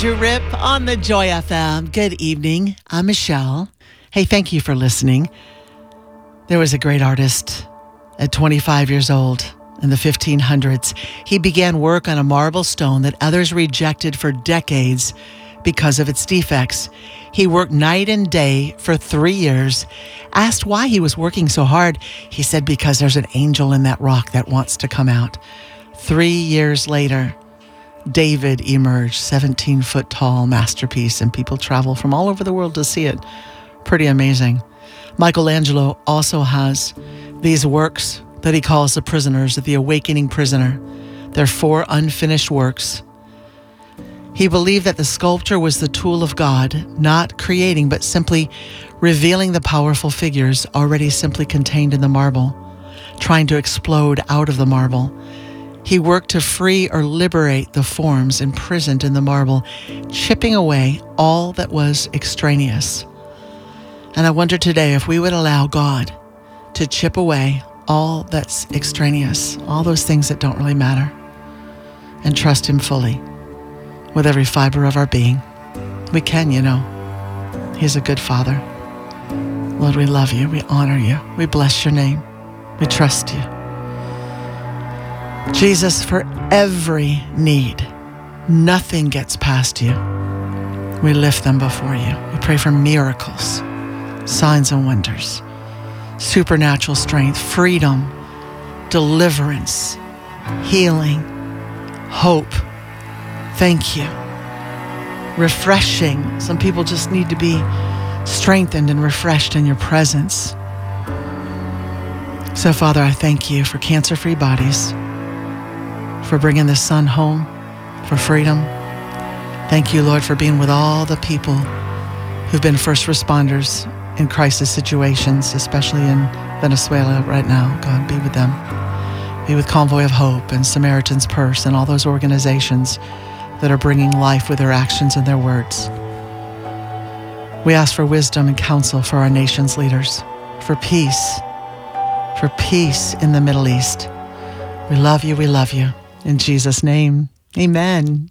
Drew Rip on the Joy FM. Good evening. I'm Michelle. Hey, thank you for listening. There was a great artist at 25 years old in the 1500s. He began work on a marble stone that others rejected for decades because of its defects. He worked night and day for 3 years. Asked why he was working so hard, he said, because there's an angel in that rock that wants to come out. 3 years later, David emerged, 17-foot tall masterpiece, and people travel from all over the world to see it. Pretty amazing. Michelangelo also has these works that he calls the prisoners, the awakening prisoner. They're 4 unfinished works. He believed that the sculpture was the tool of God, not creating, but simply revealing the powerful figures already simply contained in the marble, trying to explode out of the marble. He worked to free or liberate the forms imprisoned in the marble, chipping away all that was extraneous. And I wonder today if we would allow God to chip away all that's extraneous, all those things that don't really matter, and trust Him fully with every fiber of our being. We can, you know. He's a good Father. Lord, we love you. We honor you. We bless your name. We trust you. Jesus, for every need, nothing gets past you. We lift them before you. We pray for miracles, signs and wonders, supernatural strength, freedom, deliverance, healing, hope. Thank you. Refreshing. Some people just need to be strengthened and refreshed in your presence. So, Father, I thank you for cancer-free bodies, for bringing the son home, for freedom. Thank you, Lord, for being with all the people who've been first responders in crisis situations, especially in Venezuela right now. God, be with them. Be with Convoy of Hope and Samaritan's Purse and all those organizations that are bringing life with their actions and their words. We ask for wisdom and counsel for our nation's leaders, for peace in the Middle East. We love you. We love you. In Jesus' name, amen.